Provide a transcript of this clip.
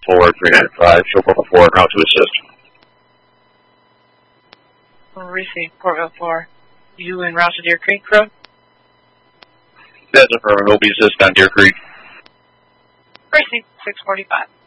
Forward 395, show Portville 4, route to assist. Receive Portville 4. You en route to Deer Creek Road? That's affirmative. We'll be assist on Deer Creek. Receive 645.